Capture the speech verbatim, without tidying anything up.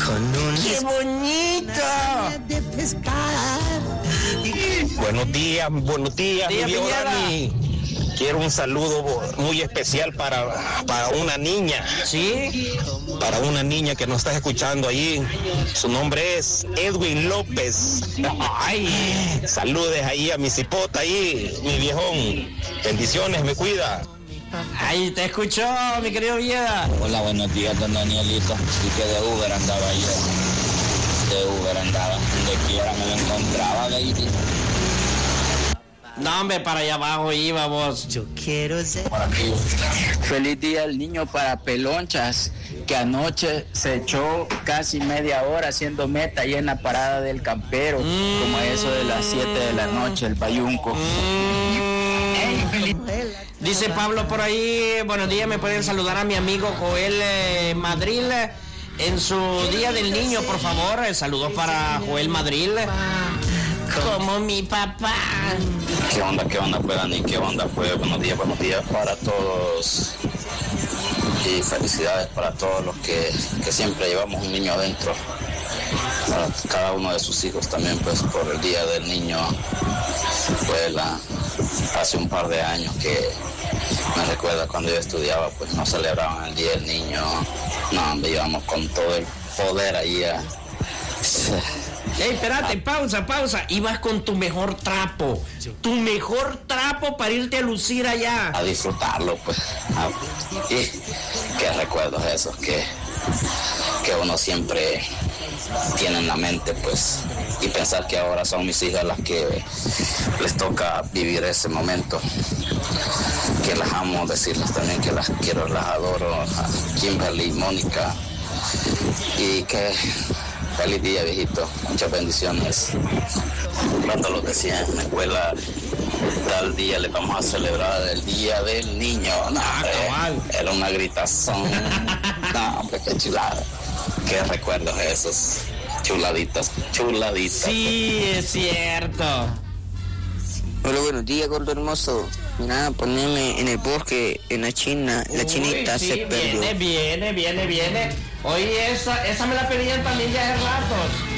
¡Qué bonito! Buenos días, buenos días, Día, mi viejo Piñera. Dani. Quiero un saludo muy especial para, para una niña. ¿Sí? Para una niña que nos está escuchando allí. Su nombre es Edwin López. Ay, saludes ahí a mi cipota ahí, mi viejón. Bendiciones, me cuida. Ahí te escuchó, mi querido Vieda. Hola, buenos días, don Danielito. Y que de Uber andaba yo. De Uber andaba. Donde quiera me lo encontraba, baby. No, hombre, para allá abajo íbamos. Yo quiero ser. Feliz día al niño para Pelonchas, que anoche se echó casi media hora haciendo meta ahí en la parada del Campero, mm. como a eso de las siete de la noche, el payunco. Mm. Hey, feliz. Dice Pablo por ahí, buenos días, me pueden saludar a mi amigo Joel eh, Madril en su Día del Niño, por favor. Eh, saludos para Joel Madril. Como mi papá. ¿Qué onda, qué onda, pues, Dani? ¿Qué onda, pues? Buenos días, buenos días para todos. Y felicidades para todos los que, que siempre llevamos un niño adentro. Para cada uno de sus hijos también, pues, por el Día del Niño. Pues, la, hace un par de años que me recuerda cuando yo estudiaba, pues, no celebraban el Día del Niño. No, íbamos con todo el poder ahí a... Ey, espérate, pausa, pausa. Ibas con tu mejor trapo. Tu mejor trapo para irte a lucir allá. A disfrutarlo, pues. A, y qué recuerdos esos que, que uno siempre tiene en la mente, pues. Y pensar que ahora son mis hijas las que les toca vivir ese momento. Que las amo, decirles también que las quiero, las adoro. A Kimberly, Mónica. Y que... Feliz día, viejito. Muchas bendiciones. Cuando lo decían en la escuela, tal día le vamos a celebrar el Día del Niño. No, hombre, era una gritazón. No, hombre, qué chulada. Qué recuerdos esos. Chuladitas, chuladitas. Sí, es cierto. Hola, buenos días, gordo hermoso. Mira, poneme en el bosque, en la China, la chinita. Uy, sí, se perdió. Viene, viene, viene, viene. Oye, esa, esa me la pedían también ya hace ratos.